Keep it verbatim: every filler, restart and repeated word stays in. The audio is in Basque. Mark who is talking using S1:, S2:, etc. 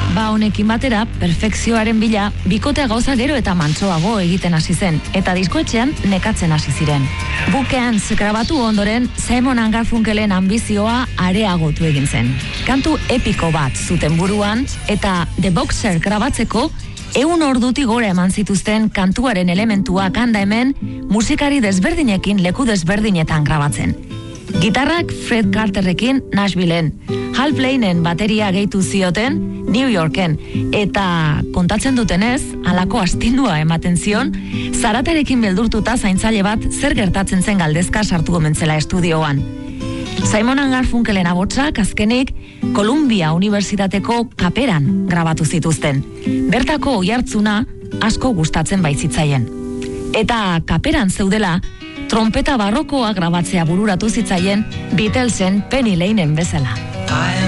S1: Ba honekin batera, perfekzioaren bila, bikotea gauza gero eta mantsoago egiten hasi zen, eta diskoetxean nekatzen hasi ziren. Bukean grabatu ondoren, Simon and Garfunkelen ambizioa areagotu egin zen. Kantu epiko bat zuten buruan, eta The Boxer grabatzeko, ehun ordutik gora eman zituzten kantuaren elementuak handa hemen, musikari desberdinekin leku desberdinetan grabatzen. Gitarrak Fred Carterrekin Nashvilleen, Hal Blainen bateria gehitu zioten New Yorken, eta kontatzen dutenez, halako astindua ematen zion, zaratarekin beldurtuta zaintzaile bat zer gertatzen zen galdezka sartu gomentzela estudioan. Simon and Garfunkelen abotsak azkenik Columbia Unibertsitateko kaperan grabatu zituzten. Bertako oihartzuna asko gustatzen baitzitzaien. Eta kaperan zeudela, trompeta barrokoa grabatzea bururatu zitzaien Beatlesen Penny Lanen bezala.